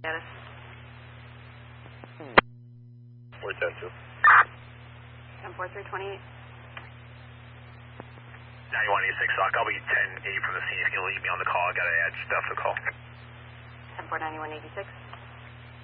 Status. We're 10-2. 10-4-3-28. 9186 Sock. I'll be 10-8 from the scene. If you can leave me on the call, I gotta add stuff to call. 10-4-91-86.